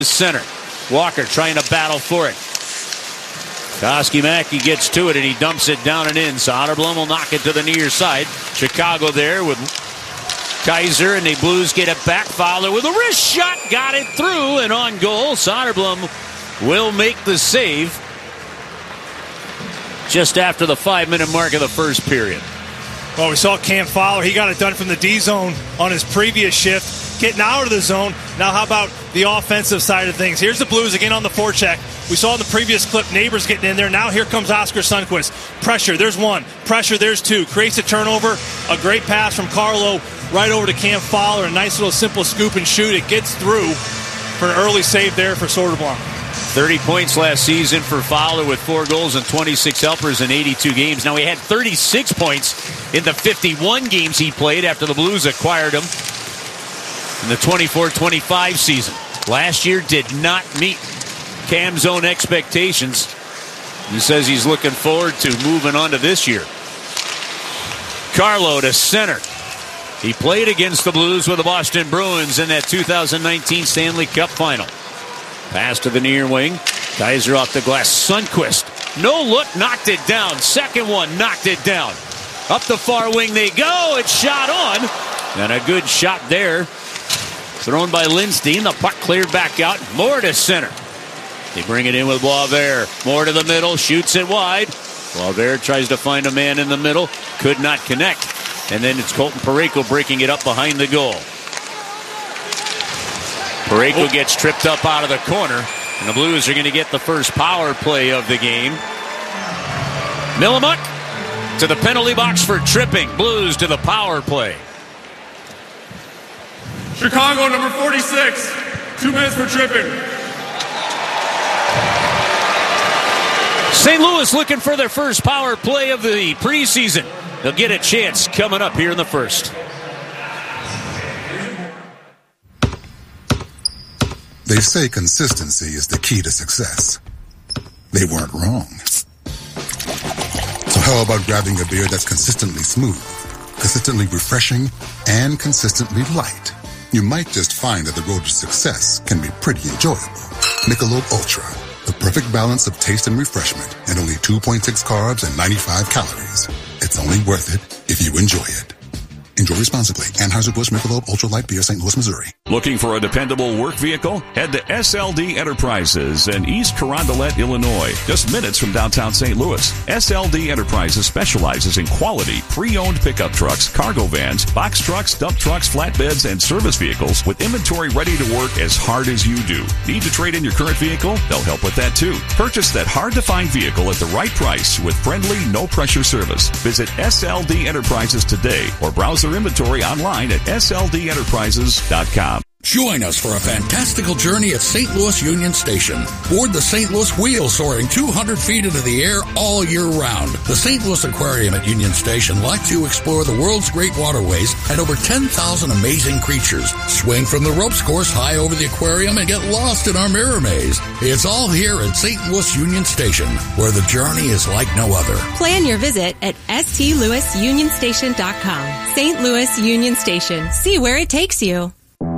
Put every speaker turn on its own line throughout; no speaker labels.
Center. Walker trying to battle for it. Koski-Mackey gets to it and he dumps it down and in. Soderblom will knock it to the near side. Chicago there with Kaiser, and the Blues get it back. Fowler with a wrist shot. Got it through and on goal. Soderblom will make the save just after the 5-minute mark of the first period.
Well, we saw Cam Fowler. He got it done from the D zone on his previous shift. Getting out of the zone. Now how about the offensive side of things? Here's the Blues again on the forecheck. We saw in the previous clip Neighbors getting in there. Now here comes Oscar Sundqvist. Pressure, there's one. Pressure, there's two. Creates a turnover. A great pass from Carlo right over to Cam Fowler. A nice little simple scoop and shoot. It gets through for an early save there for Soderblom.
30 points last season for Fowler with 4 goals and 26 helpers in 82 games. Now he had 36 points in the 51 games he played after the Blues acquired him in the 24-25 season. Last year did not meet Cam's own expectations. He says he's looking forward to moving on to this year. Carlo to center. He played against the Blues with the Boston Bruins in that 2019 Stanley Cup final. Pass to the near wing. Kaiser off the glass. Sundqvist. No look. Knocked it down. Second one. Knocked it down. Up the far wing they go. It's shot on. And a good shot there. Thrown by Lindstein. The puck cleared back out. More to center. They bring it in with Boisvert. More to the middle. Shoots it wide. Boisvert tries to find a man in the middle. Could not connect. And then it's Colton Parayko breaking it up behind the goal. Parayko gets tripped up out of the corner, and the Blues are going to get the first power play of the game. Millimuk to the penalty box for tripping. Blues to the power play.
Chicago, number 46, 2 minutes for tripping.
St. Louis looking for their first power play of the preseason. They'll get a chance coming up here in the first.
They say consistency is the key to success. They weren't wrong. So how about grabbing a beer that's consistently smooth, consistently refreshing, and consistently light? You might just find that the road to success can be pretty enjoyable. Michelob Ultra, the perfect balance of taste and refreshment, and only 2.6 carbs and 95 calories. It's only worth it if you enjoy it. Enjoy responsibly. Anheuser-Busch Michelob Ultra Light Beer, St. Louis, Missouri.
Looking for a dependable work vehicle? Head to SLD Enterprises in East Carondelet, Illinois, just minutes from downtown St. Louis. SLD Enterprises specializes in quality, pre-owned pickup trucks, cargo vans, box trucks, dump trucks, flatbeds, and service vehicles with inventory ready to work as hard as you do. Need to trade in your current vehicle? They'll help with that too. Purchase that hard-to-find vehicle at the right price with friendly, no-pressure service. Visit SLD Enterprises today or browse their inventory online at sldenterprises.com.
Join us for a fantastical journey at St. Louis Union Station. Board the St. Louis Wheel soaring 200 feet into the air all year round. The St. Louis Aquarium at Union Station lets you explore the world's great waterways and over 10,000 amazing creatures. Swing from the ropes course high over the aquarium and get lost in our mirror maze. It's all here at St. Louis Union Station, where the journey is like no other.
Plan your visit at stlouisunionstation.com. St. Louis Union Station. See where it takes you.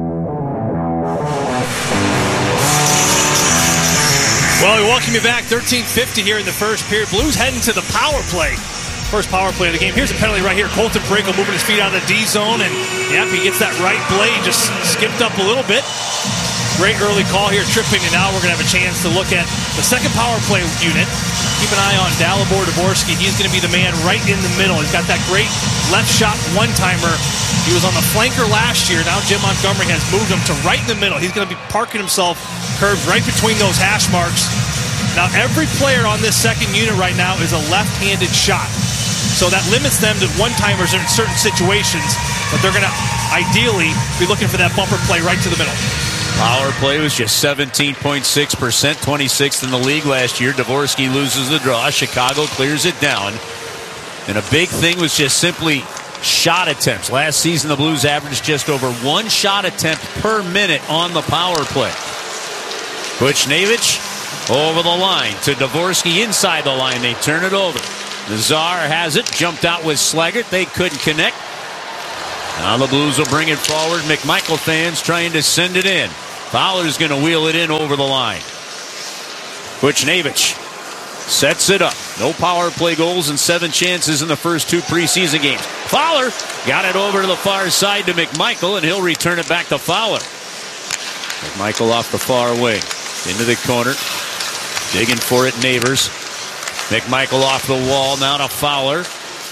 Well, we welcome you back. 13:50 here in the first period. Blues heading to the power play. First power play of the game. Here's a penalty right here. Colton Parayko moving his feet out of the D zone. And, yep, he gets that right blade. Just skipped up a little bit. Great early call here, tripping. And now we're going to have a chance to look at the second power play unit. Keep an eye on Dalibor Dvorsky. He's going to be the man right in the middle. He's got that great left shot one-timer. He was on the flanker last year. Now Jim Montgomery has moved him to right in the middle. He's going to be parking himself curved right between those hash marks. Now every player on this second unit right now is a left-handed shot. So that limits them to one-timers in certain situations. But they're going to ideally be looking for that bumper play right to the middle.
Power play was just 17.6%, 26th in the league last year. Dvorsky loses the draw. Chicago clears it down. And a big thing was just simply shot attempts. Last season, the Blues averaged just over 1 shot attempt per minute on the power play. Buchnevich over the line to Dvorsky inside the line. They turn it over. Nazar has it. Jumped out with Slaggert. They couldn't connect. Now the Blues will bring it forward. McMichael fans trying to send it in. Fowler's going to wheel it in over the line. Buchnevich sets it up. No power play goals and 7 chances in the first 2 preseason games. Fowler got it over to the far side to McMichael, and he'll return it back to Fowler. McMichael off the far wing. Into the corner. Digging for it, Neighbors. McMichael off the wall, now to Fowler.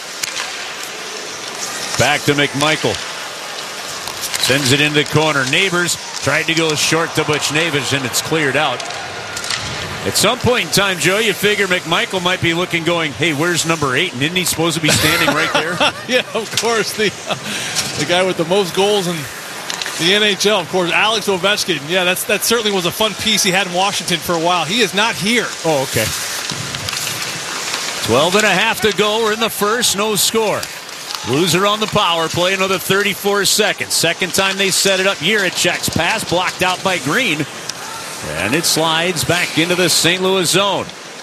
Back to McMichael. Sends it into the corner. Neighbors tried to go short to Buchnevich, and it's cleared out. At some point in time, Joe, you figure McMichael might be looking, going, hey, where's number 8? And isn't he supposed to be standing right there?
Yeah, of course. The guy with the most goals in the NHL, of course, Alex Ovechkin. Yeah, that certainly was a fun piece he had in Washington for a while. He is not here.
Oh, okay. 12.5 to go. We're in the first. No score. Blues are on the power play. Another 34 seconds. Second time they set it up. Jiricek's pass blocked out by Green. And it slides back into the St. Louis zone.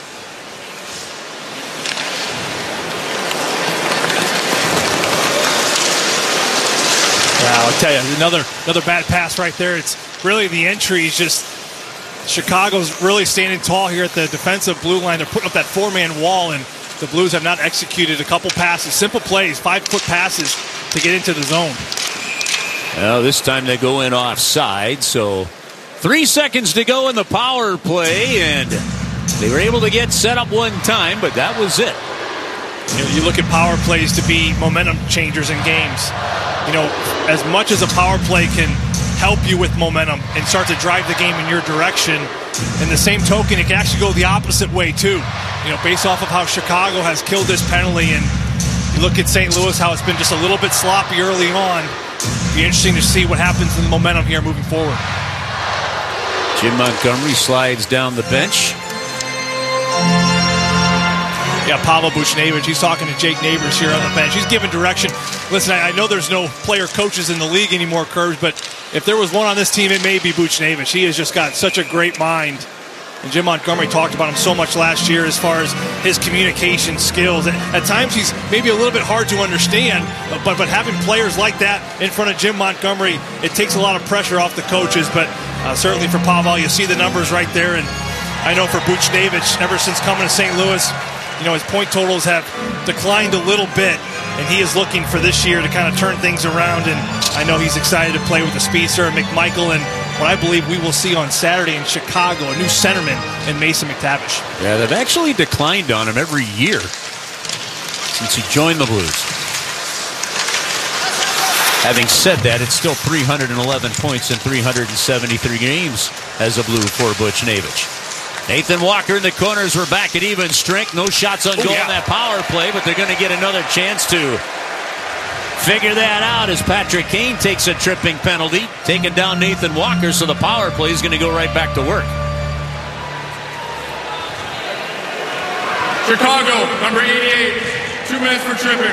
I'll tell you, another bad pass right there. It's really the entry is just Chicago's really standing tall here at the defensive blue line. They're putting up that 4-man wall, and the Blues have not executed a couple passes, simple plays, 5-foot passes to get into the zone.
Well, this time they go in offside, so 3 seconds to go in the power play, and they were able to get set up one time, but that was it.
You look at power plays to be momentum changers in games. As much as a power play can help you with momentum and start to drive the game in your direction, in the same token, it can actually go the opposite way too. Based off of how Chicago has killed this penalty, and you look at St. Louis, how it's been just a little bit sloppy early on. It'll be interesting to see what happens in the momentum here moving forward.
Jim Montgomery slides down the bench.
Yeah, Pavel Buchnevich, he's talking to Jake Neighbors here on the bench. He's giving direction. Listen, I know there's no player coaches in the league anymore, Curbs, but if there was one on this team, it may be Buchnevich. He has just got such a great mind. And Jim Montgomery talked about him so much last year as far as his communication skills. At times, he's maybe a little bit hard to understand, but having players like that in front of Jim Montgomery, it takes a lot of pressure off the coaches. But certainly for Pavel, you see the numbers right there. And I know for Buchnevich, ever since coming to St. Louis, his point totals have declined a little bit, and he is looking for this year to kind of turn things around. And I know he's excited to play with the speedster and McMichael, and what I believe we will see on Saturday in Chicago, a new centerman in Mason McTavish.
Yeah, they've actually declined on him every year since he joined the Blues. Having said that, it's still 311 points in 373 games as a Blue for Buchnevich. Nathan Walker in the corners. We're back at even strength. No shots on goal in that power play, but they're going to get another chance to figure that out as Patrick Kane takes a tripping penalty, taking down Nathan Walker, so the power play is going to go right back to work.
Chicago, number 88, 2 minutes for tripping.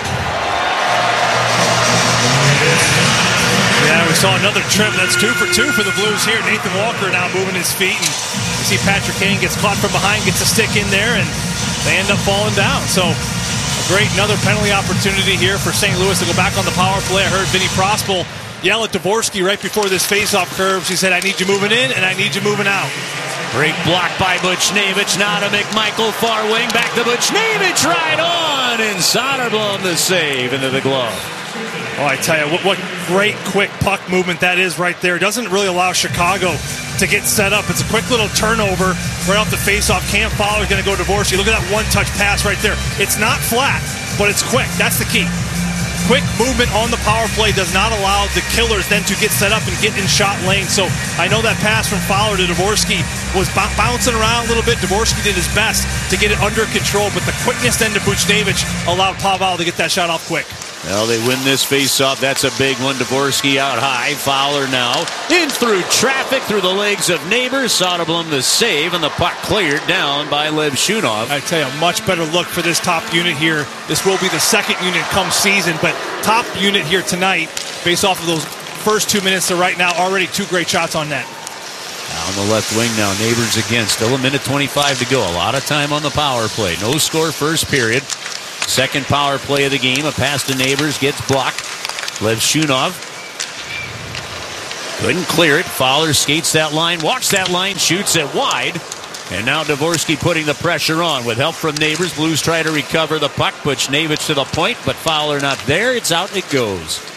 Yeah, we saw another trip. That's 2 for 2 for the Blues here. Nathan Walker now moving his feet, and you see Patrick Kane gets caught from behind, gets a stick in there, and they end up falling down. So another penalty opportunity here for St. Louis to go back on the power play. I heard Vinny Prospel yell at Dvorsky right before this faceoff curve. He said, I need you moving in, and I need you moving out.
Great block by Buchnevich. Now to McMichael, far wing, back to Buchnevich, right on, and Soderblom the save into the glove.
Oh, I tell you, what great quick puck movement that is right there. It doesn't really allow Chicago to get set up. It's a quick little turnover right off the faceoff. Cam Fowler's going to go to Dvorsky. Look at that one-touch pass right there. It's not flat, but it's quick. That's the key. Quick movement on the power play does not allow the killers then to get set up and get in shot lane. So I know that pass from Fowler to Dvorsky was bouncing around a little bit. Dvorsky did his best to get it under control, but the quickness then to Buchnevich allowed Pavel to get that shot off quick.
Well, they win this face-off. That's a big one. Dvorsky out high. Fowler now in through traffic through the legs of Neighbors. Soderblom the save, and the puck cleared down by Lev Shunov.
I tell you, a much better look for this top unit here. This will be the second unit come season, but top unit here tonight based off of those first 2 minutes to right now. Already 2 great shots on net.
On the left wing now, Neighbors again. Still a minute 25 to go. A lot of time on the power play. No score first period. Second power play of the game. A pass to Neighbors gets blocked. Lev Shunov couldn't clear it. Fowler skates that line, walks that line, shoots it wide. And now Dvorsky putting the pressure on with help from Neighbors. Blues try to recover the puck. Buchnevich to the point, but Fowler not there. It's out. It goes.